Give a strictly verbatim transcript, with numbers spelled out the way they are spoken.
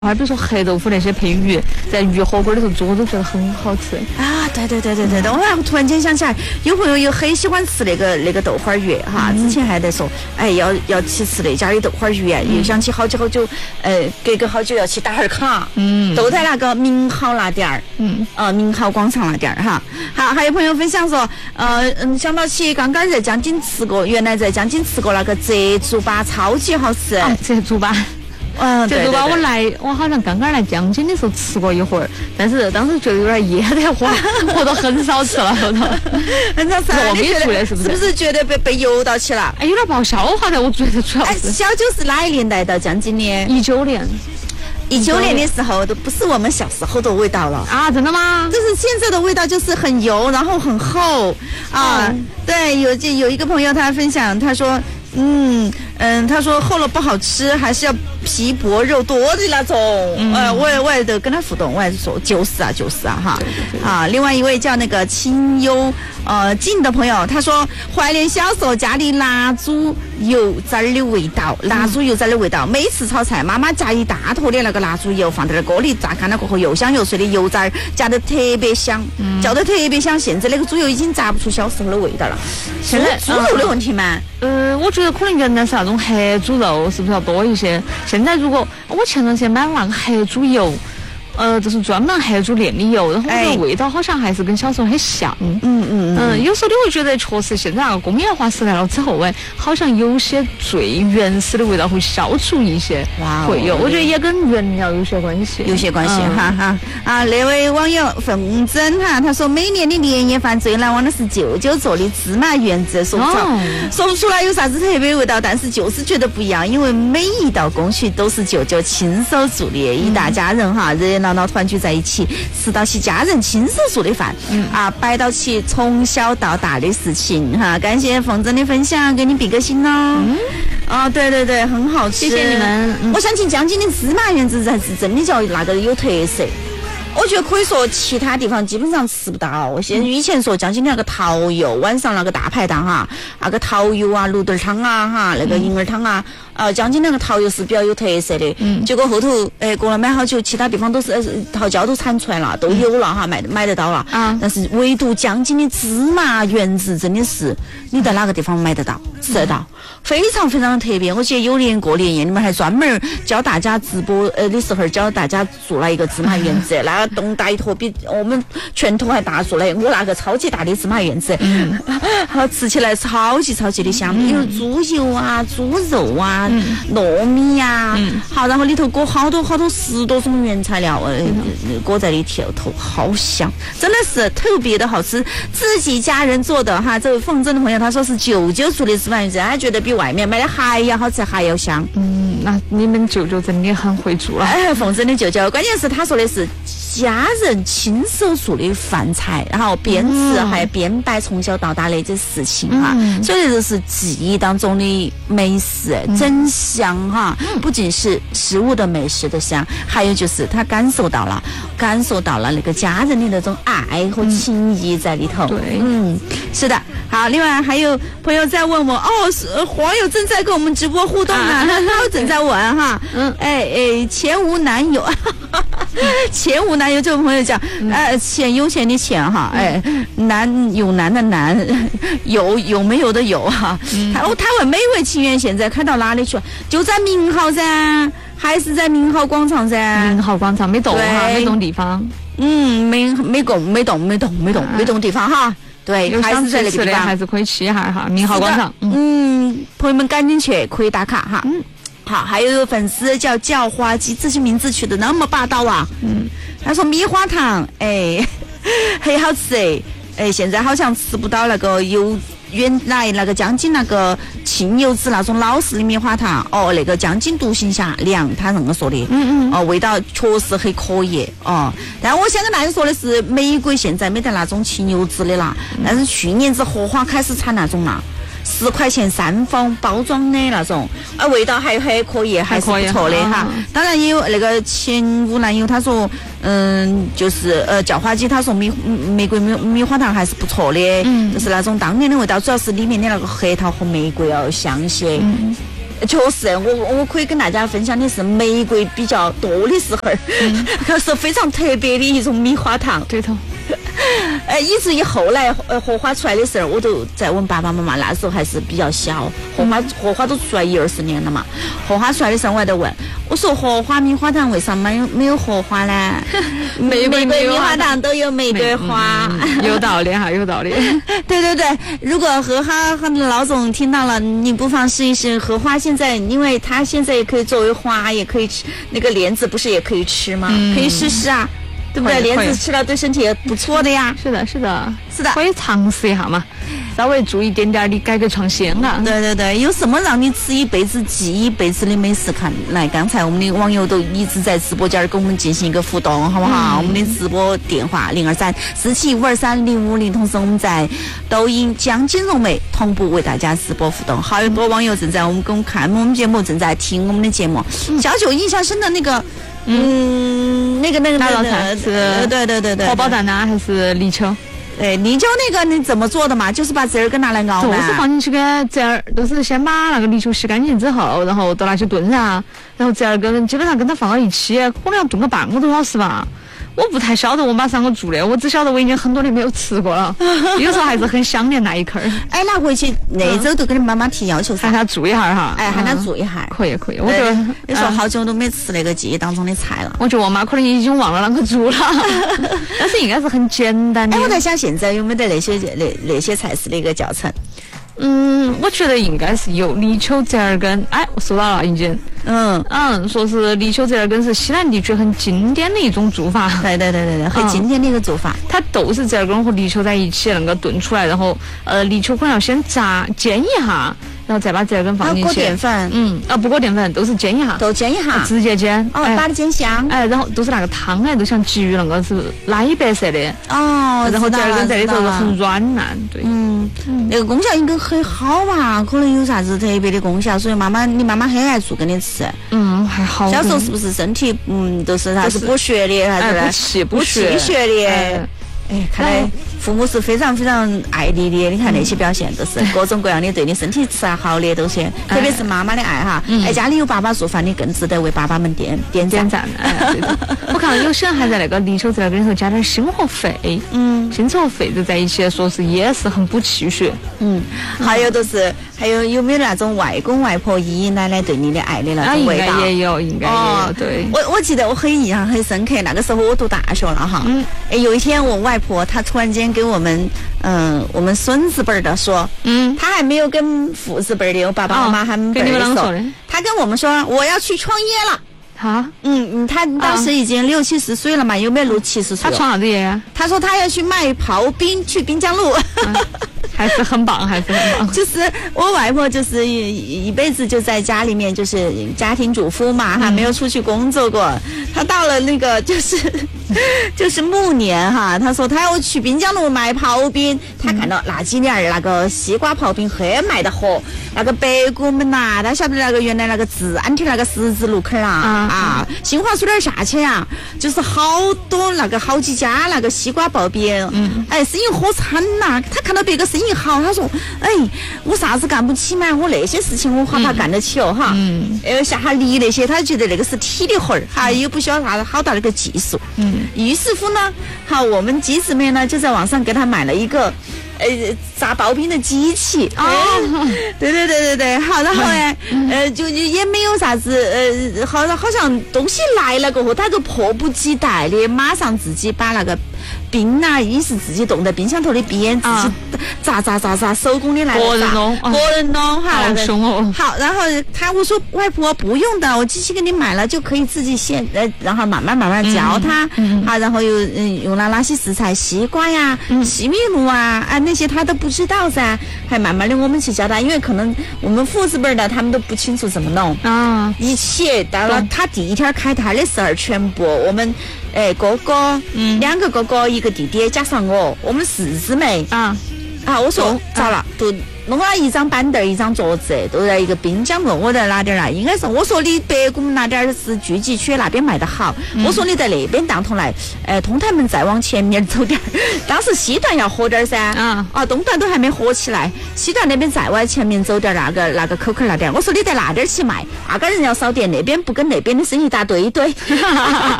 还比如说黑豆腐那些配鱼，在鱼火锅里头做，我都觉得很好吃啊！对对对对对对，我还突然间想起来，有朋友又很喜欢吃那个那个豆花鱼哈，之前还在说，哎，要要去吃那家的豆花鱼，又想起好久好久，呃，隔个好久要去打哈儿卡，嗯，都在那个明豪那点儿，嗯，呃，明豪广场那点儿哈。好，还有朋友分享说，呃嗯，想到起刚刚在江津吃过，原来在江津吃过那个浙猪粑，超级好吃， 啊、浙猪粑。嗯，这个吧，我来，我好像刚刚来江津的时候吃过一会儿，但是当时觉得有点噎得慌，我都很少吃了，后头。 很少吃。 糯米做的是不是？ 是不是觉得被被油到起了？ 哎，有点不好消化的，我觉得主要是。 哎，小九是哪一年来到江津的？ 一九年。 一九年的时候都不是我们小时候的味道了啊！真的吗？ 就是现在的味道，就是很油，然后很厚啊。嗯、对，有这有一个朋友他分享，他说。嗯嗯，他说厚了不好吃，还是要皮薄肉多的那种。嗯、呃，我也我也都跟他互动，我也说就是啊就是啊哈。对对对啊，另外一位叫那个清幽呃静的朋友，他说怀念小时候家里腊猪油汁儿的味道，腊猪油汁儿的味道。每次炒菜，妈妈加一大坨的那个腊猪油放在那锅里炸干了过后，又香又脆的油汁儿，加得特别香，嗯、叫得特别香。现在那个猪油已经炸不出小时候的味道了。现在猪肉的问题吗？ 呃，我觉得可能原来是那种黑猪肉，是不是要多一些？现在如果我前段时间买了那个黑猪油，呃，就是专门黑猪炼的油，然后那个味道好像还是跟小时候很像。嗯嗯嗯。嗯，有时候你会觉得确实现在那个工业化时代了之后，哎，好像有些最原始的味道会消除一些。哇、哦，会有，我觉得也跟原料有些关系。 有些关系、嗯、哈哈。啊，那位网友凤珍哈，他说每年的年夜饭最难忘的是舅舅做的芝麻圆子，说不出、哦、说不出来有啥子特别味道，但是就是觉得不一样，因为每一道工序都是舅舅亲手做的，一大家人哈热热闹闹团聚在一起，吃到起家人亲手做的饭，嗯啊，摆到起从小到大的事情哈。感谢凤珍的分享，给你比个心哦。嗯，啊，对对对，很好吃， 谢谢你们。 嗯、我相信江津的芝麻圆子才是真的叫那个有特色。我觉得可以说其他地方基本上吃不到。现在以前说江津的那个桃油，晚上那个大排档哈，那个桃油啊、芦墩汤啊、哈那个银耳汤啊，呃，江津那个桃油是比较有特色的。嗯。结果后头哎过了没好久，其他地方都是呃桃胶都产出来了，都有了哈，买买得到了。啊。但是唯独江津的芝麻圆子真的是你在哪个地方买得到、吃得到，非常非常的特别。我记得有年过年夜，你们还专门教大家直播呃的时候教大家做了一个芝麻圆子，那。东大一坨比我们拳头还大出来，我那个超级大的芝麻圆子，嗯，好吃起来超级超级的香，嗯、有猪油啊、猪肉啊、嗯、糯米呀、啊，嗯、好，然后里头裹好多好多十多种原材料，呃，嗯、裹在里头，好香，真的是特别的好吃，自己家人做的哈。这位凤珍的朋友他说是舅舅做的芝麻圆子，他觉得比外面买的还要好吃，还要香。嗯， 那你们舅舅真的很会做啊！ 哎，凤珍的舅舅，关键是他说的是。家人亲手做的饭菜，然后边吃还边摆从小到大的这事情哈，嗯、所以这是记忆当中的美食，嗯、真香哈！不仅是食物的美食的香，还有就是他感受到了，感受到了那个家人的那种爱和情谊在里头。 对， 嗯，是的。好，另外还有朋友在问我，哦，是网友正在跟我们直播互动呢，啊、他正在问哈，嗯，哎哎，前无男友，前无男友这位朋友讲，嗯、呃，钱有钱的钱哈，哎，男有男的男，有有没有的有哈。嗯、他他问美味情缘现在开到哪里去了？就在明豪噻，还是在明豪广场噻？ 明豪广场没动哈，没动地方。 嗯，没没动没动没动没动没动地方哈。对，还是在那个地方， 还是可以去一下哈，明豪广场。 嗯，朋友们赶紧去，可以打卡哈。嗯，好，还有粉丝叫叫花鸡，这些名字取得那么霸道啊。嗯，他说米花糖，哎，很好吃哎，哎，现在好像吃不到那个有原来那个江津那个清油脂那种老式的米花糖哦，那个江津独行侠凉，他那么说的，嗯嗯，哦，味道确实很可以哦。但我想跟大家说的是，美国现在没得那种清油脂的啦，嗯、但是去年子荷花开始产那种啦。十块钱三方包装的那种，啊，味道还还可以，还是不错的哈。当然也有那个前无男友，他说，嗯，就是呃叫花鸡，他说米玫瑰米米花糖还是不错的，嗯，就是那种当年的味道，主要是里面的那个核桃和玫瑰要香些。嗯确实，我我可以跟大家分享的是，玫瑰比较多的时候，嗯、可是非常特别的一种米花糖。 对头。 呃，以至于后来呃荷花出来的时候，我都在问爸爸妈妈，那时候还是比较小，荷花荷花都出来一二十年了嘛。荷花出来的时候，我还在问，我说荷花米花糖为啥没有没有荷花呢？玫瑰米花糖都有玫瑰花， 嗯、有道理哈，有道理。 对对对，如果荷花和老总听到了，你不妨试一试荷花。现在，因为它现在也可以作为花，也可以吃，那个莲子不是也可以吃吗？嗯、可以试试啊。对不对？莲子吃了对身体也不错的呀。 是的，是的， 是的， 可以尝试一下嘛，稍微做一点点的改革创新啊。 对对对，有什么让你吃一辈子、记一辈子的美食？看来，刚才我们的网友都一直在直播间跟我们进行一个互动，好不好？嗯、我们的直播电话零二三四七五二三零五零，同时我们在抖音江金融美同步为大家直播互动。好多网友正在我们跟我们看我们节目，正在听我们的节目。嗯、小九印象深的那个。嗯，那个那个那道菜是， 对对对对， 荷包蛋呢还是泥鳅？ 对，泥鳅那个你怎么做的嘛？就是把籽儿跟拿来熬嘛， 就是放进去个籽儿，都是先把那个泥鳅洗干净之后，然后都拿去炖上，然后籽儿跟基本上跟它放到一起，可能要炖个半个多小时吧。我不太晓得我马上我做的，我只晓得我已经很多年没有吃过了，有时候还是很想念那一口儿。 哎，那回去那周都跟你妈妈提要求， 喊她做一下哈。 哎，喊她做一下， 可以可以。我觉得你说好久都没吃那个记忆当中的菜了。 我觉得我妈可能已经忘了啷个做了，但是应该是很简单的。 哎，我在想现在有没得那些那那些菜式的一个教程？ 嗯，我觉得应该是有泥鳅折耳根。哎，我收到了已经。嗯嗯，说是泥鳅折耳根是西南地区很经典的一种做法。 对对对对对，很经典的一个做法。 它都是折耳根和泥鳅在一起能够炖出来，然后呃泥鳅可能要先炸煎一下，然后再把折耳根放进去。 裹淀粉。 嗯，啊不裹淀粉，都是煎一下。 都煎一下。 直接煎。 哦，把它煎香。 哎，然后都是那个汤哎，都像鲫鱼那个是奶白色的。 哦， 然后折耳根在里头很软烂，对。 嗯，那个功效应该很好吧？可能有啥子特别的功效，所以妈妈你妈妈很爱做给你吃。 嗯，还好。 小时候是不是身体嗯都是啥子补血的，还是补气补气血的？哎，哎，看来父母是非常非常爱你的。你看那些表现都是各种各样的对你身体吃啊好的东西，特别是妈妈的爱哈。哎，家里有爸爸做饭的更值得为爸爸们点点点赞。哎，对的。我看有些人还在那个泥鳅这里头加点星河肺，嗯，星河肺就在一起，说是也是很补气血。 嗯，还有都是。还有有没有那种外公外婆、爷爷奶奶对你的爱的那种味道？ 应该也有，应该也有。哦、对， 我我记得我很印象很深刻，那个时候我读大学了哈。嗯。哎，有一天我外婆她突然间给我们，嗯、呃，我们孙子辈儿的说，嗯，她还没有跟父子辈儿的，我爸爸妈妈他们辈儿的说，她跟我们说我要去创业了。 哈， 嗯嗯，他当时已经六七十岁了嘛，有没有六七十岁？ 他创啥子业呀？ 他说他要去卖刨冰，去滨江路。 嗯还是很棒，还是很棒。 就是我外婆，就是一一辈子就在家里面，就是家庭主妇嘛，哈、嗯，没有出去工作过。她到了那个就是就是暮年哈，她说她要去滨江路卖刨冰，她看到那几年那个西瓜刨冰很卖得火，那个北谷门呐，她晓得那个原来那个治安厅那个十字路口啊、嗯、啊，新华书店下去呀、啊，就是好多那个好几家那个西瓜刨冰，嗯，哎，生意火惨呐、啊。她看到别个生意好，他说：“哎，我啥子干不起嘛？我那些事情我怕他干得起哦，哈。嗯，呃，下下泥那些，他觉得那个是体力活儿，哈，又不需要啥好大的一个技术。嗯，于是乎呢，好，我们几姊妹呢就在网上给他买了一个，呃，炸刨冰的机器。哦，对对对对对，好，然后呢，呃，就也没有啥子，呃，好好像东西来了过后，他就迫不及待的马上自己把那个。”冰呐、啊，一是自己冻在冰箱头的边，自己炸炸炸炸，手工的来个人弄， 个人弄哈， 好凶哦。 好，然后他我说外婆不用的，我机器给你买了就可以自己先呃，然后慢慢慢慢教他，嗯、好，然后又嗯用了哪些食材，西瓜呀、嗯、西米露啊啊那些他都不知道噻，还慢慢的我们去教他，因为可能我们父子辈的他们都不清楚怎么弄啊，一起到了他第一天开摊的时候，全部我们。哎，哥哥，嗯，两个哥哥，一个弟弟，加上我，我们四姊妹啊， 啊，我说糟了，都弄了一张板凳，一张桌子，都在一个滨江路，我在哪点来？应该是我说你北谷那点是聚集区那边卖得好，嗯、我说你在那边当通来，呃，通台门再往前面走点。当时西段要火点噻，啊啊，东段都还没火起来，西段那边再往前面走点，那个那个口口那点，我说你在那点去卖，那个人要少点，那边不跟那边的生意打对对。